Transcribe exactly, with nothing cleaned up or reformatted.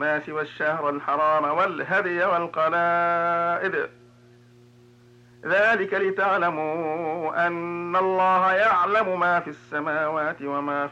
ما سوى الشهر الحرام والهدي والقلائد، ذلك لتعلموا أن الله يعلم ما في السماوات وما